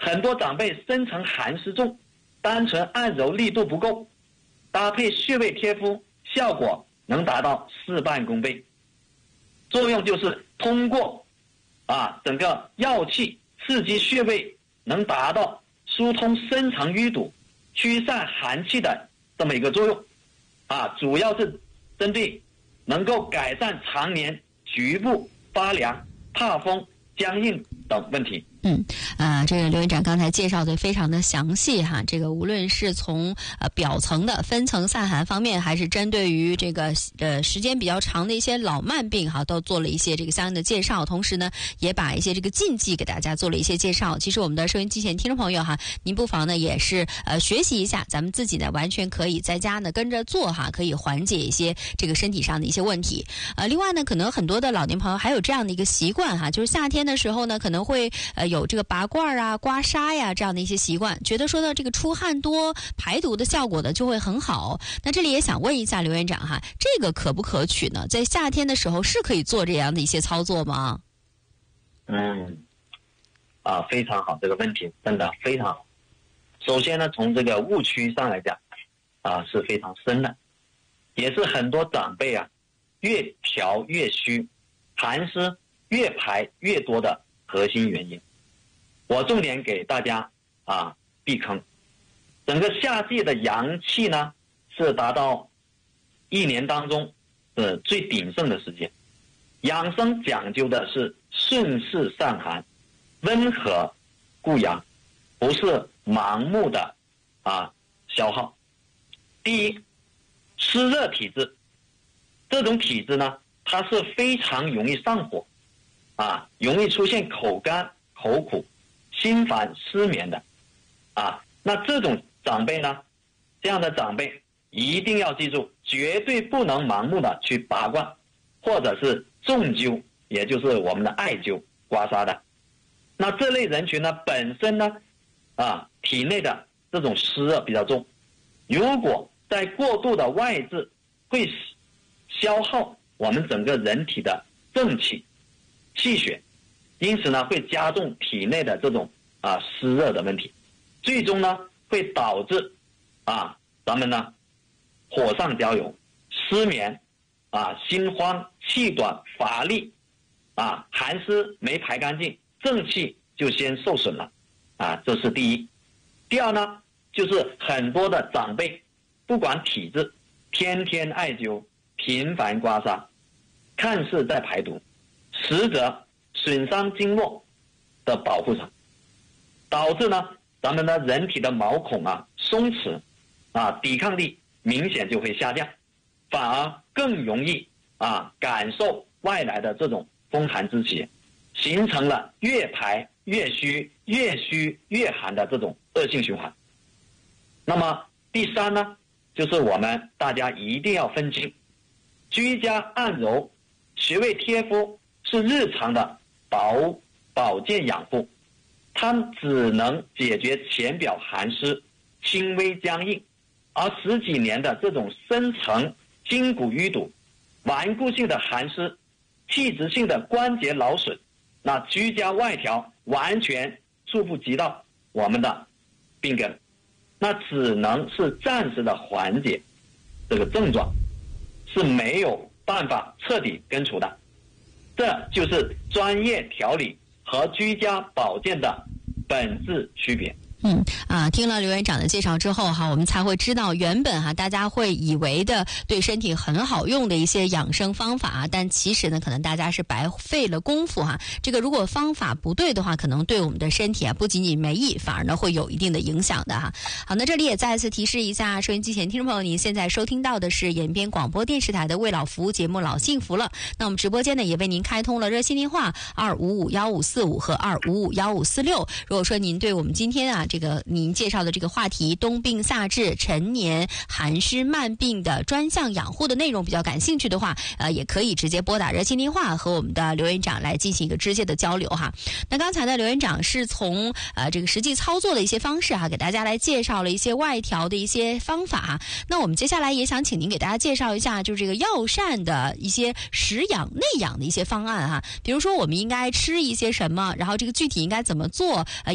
很多长辈深层寒湿重，单纯按揉力度不够，搭配穴位贴敷，效果能达到事半功倍。作用就是通过整个药气刺激穴位，能达到疏通深层淤堵、驱散寒气的这么一个作用主要是针对能够改善常年局部发凉、怕风、僵硬等问题。 这个刘院长刚才介绍的非常的详细哈，这个无论是从表层的分层散寒方面，还是针对于这个时间比较长的一些老慢病哈，都做了一些这个相应的介绍，同时呢，也把一些这个禁忌给大家做了一些介绍。其实我们的收音机前听众朋友哈，您不妨呢也是学习一下，咱们自己呢完全可以在家呢跟着做哈，可以缓解一些这个身体上的一些问题。另外呢，可能很多的老年朋友还有这样的一个习惯哈，就是夏天的时候呢，可能会有这个拔罐刮痧呀这样的一些习惯，觉得说呢这个出汗多排毒的效果呢就会很好。那这里也想问一下刘院长哈，这个可不可取呢？在夏天的时候是可以做这样的一些操作吗？ 非常好，这个问题真的非常好。首先呢，从这个误区上来讲是非常深的，也是很多长辈越调越虚，寒湿越排越多的核心原因。我重点给大家避坑。整个夏季的阳气呢是达到一年当中最鼎盛的时间。养生讲究的是顺势散寒，温和固阳，不是盲目的消耗。第一，湿热体质，这种体质呢，它是非常容易上火容易出现口干、口苦、心烦、失眠的那这种长辈呢，这样的长辈一定要记住，绝对不能盲目的去拔罐或者是重灸，也就是我们的艾灸、刮痧的。那这类人群呢，本身呢体内的这种湿热比较重，如果在过度的外治，会消耗我们整个人体的正气、气血，因此呢会加重体内的这种湿热的问题，最终呢会导致咱们呢火上浇油、失眠心慌、气短、乏力寒湿没排干净，正气就先受损了这是第一。第二呢，就是很多的长辈不管体质，天天艾灸、频繁刮痧，看似在排毒，实则损伤经络的保护层，导致呢咱们的人体的毛孔松弛抵抗力明显就会下降，反而更容易感受外来的这种风寒之气，形成了越排越虚、越虚越寒的这种恶性循环。那么第三呢，就是我们大家一定要分清，居家按揉、穴位贴敷是日常的保健养护，它只能解决浅表寒湿、轻微僵硬，而10几年的这种深层筋骨淤堵、顽固性的寒湿、器质性的关节劳损，那居家外调完全触不及到我们的病根，那只能是暂时的缓解这个症状，是没有办法彻底根除的。这就是专业调理和居家保健的本质区别。 听了刘院长的介绍之后我们才会知道原本大家会以为的对身体很好用的一些养生方法但其实呢可能大家是白费了功夫这个如果方法不对的话，可能对我们的身体不仅仅没益，反而呢会有一定的影响的好，那这里也再次提示一下收音机前听众朋友，您现在收听到的是延边广播电视台的为老服务节目《老幸福了》。那我们直播间呢也为您开通了热线电话2551545和2551546。如果说您对我们今天这个您介绍的这个话题冬病夏治、陈年寒湿慢病的专项养护的内容比较感兴趣的话，也可以直接拨打热线电话和我们的刘院长来进行一个直接的交流那刚才呢，刘院长是从这个实际操作的一些方式给大家来介绍了一些外调的一些方法那我们接下来也想请您给大家介绍一下，就是这个药膳的一些食养内养的一些方案比如说我们应该吃一些什么，然后这个具体应该怎么做